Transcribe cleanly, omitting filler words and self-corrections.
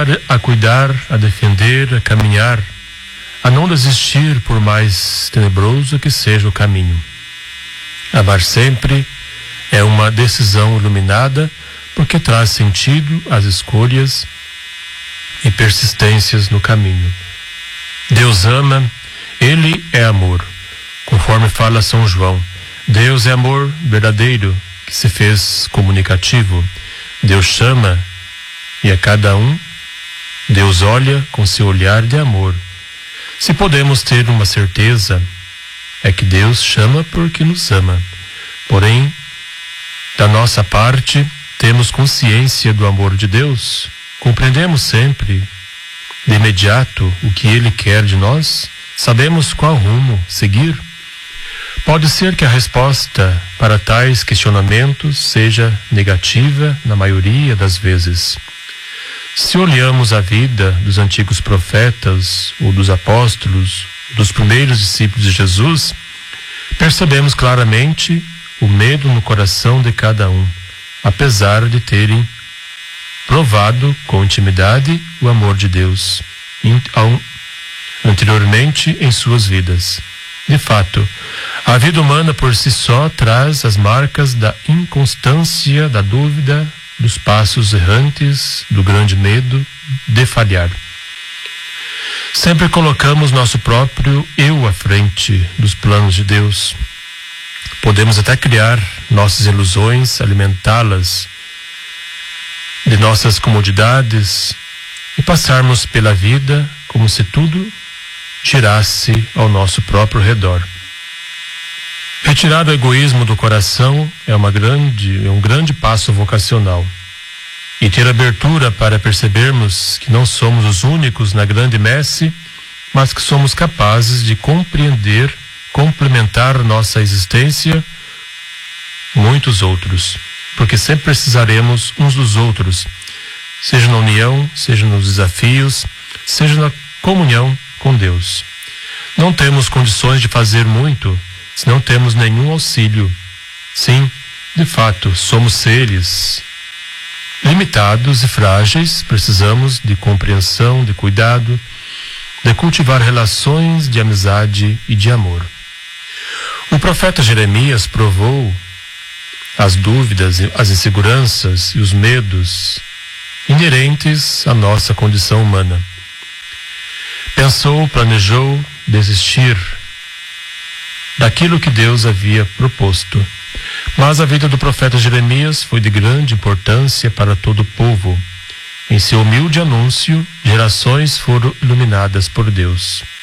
ensinar a cuidar, a defender, a caminhar, a não desistir por mais tenebroso que seja o caminho. Amar sempre é uma decisão iluminada porque traz sentido às escolhas e persistências no caminho. Deus ama, Ele é amor. Conforme fala São João, Deus é amor verdadeiro que se fez comunicativo. Deus chama e a cada um Deus olha com seu olhar de amor. Se podemos ter uma certeza, é que Deus chama porque nos ama. Porém, da nossa parte, temos consciência do amor de Deus? Compreendemos sempre, de imediato, o que Ele quer de nós? Sabemos qual rumo seguir? Pode ser que a resposta para tais questionamentos seja negativa na maioria das vezes. Se olhamos a vida dos antigos profetas ou dos apóstolos, dos primeiros discípulos de Jesus, percebemos claramente o medo no coração de cada um, apesar de terem provado com intimidade o amor de Deus anteriormente em suas vidas. De fato, a vida humana por si só traz as marcas da inconstância, da dúvida, dos passos errantes, do grande medo de falhar. Sempre colocamos nosso próprio eu à frente dos planos de Deus. Podemos até criar nossas ilusões, alimentá-las de nossas comodidades e passarmos pela vida como se tudo girasse ao nosso próprio redor. Retirar o egoísmo do coração é um grande passo vocacional. E ter abertura para percebermos que não somos os únicos na grande messe, mas que somos capazes de compreender, complementar nossa existência muitos outros, porque sempre precisaremos uns dos outros, seja na união, seja nos desafios, seja na comunhão com Deus. Não temos condições de fazer muito se não temos nenhum auxílio. Sim, de fato, somos seres limitados e frágeis, precisamos de compreensão, de cuidado, de cultivar relações de amizade e de amor. O profeta Jeremias provou as dúvidas, as inseguranças e os medos inerentes à nossa condição humana. Pensou, planejou desistir daquilo que Deus havia proposto. Mas a vida do profeta Jeremias foi de grande importância para todo o povo. Em seu humilde anúncio, gerações foram iluminadas por Deus.